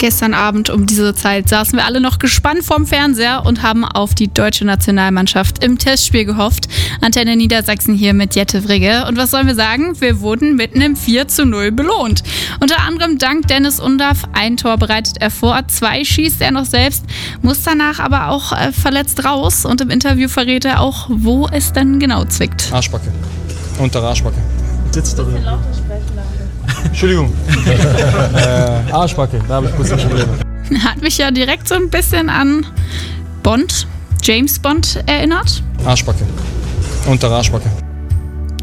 Gestern Abend um diese Zeit saßen wir alle noch gespannt vorm Fernseher und haben auf die deutsche Nationalmannschaft im Testspiel gehofft. Antenne Niedersachsen hier mit Jette Vrigge. Und was sollen wir sagen? Wir wurden mit einem 4:0 belohnt. Unter anderem dank Dennis Undaff. Ein Tor bereitet er vor, 2 schießt er noch selbst, muss danach aber auch verletzt raus. Und im Interview verrät er auch, wo es denn genau zwickt. Arschbacke. Untere Arschbacke. Sitzt doch. Entschuldigung. Arschbacke, da habe ich kurz ein Problem. Hat mich ja direkt so ein bisschen an Bond, James Bond erinnert. Arschbacke. Untere Arschbacke.